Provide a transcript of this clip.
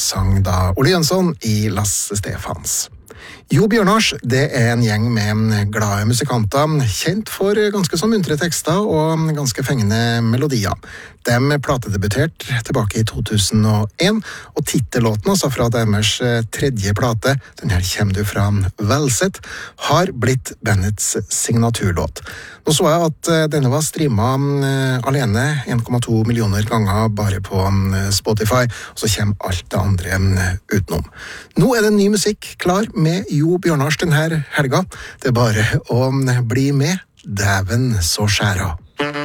sang da Ole Jønsson i Lasse Stefans. Jo Bjørnars, det en gjeng med glade musikanter, kjent for ganske så muntre tekster og ganske fengende melodier. De platedebuterte tilbake i 2001, og titellåten altså fra deres tredje plate, den her kommer du fra Velset, har blitt bandets signaturlåt. Nå så jeg at denne var streamet alene 1,2 millioner ganger bare på Spotify, og så kommer alt det andre utenom. Nå det ny musikk klar med Jo Bjørnars denne helga. Det bare å bli med. Dæven så skjæra.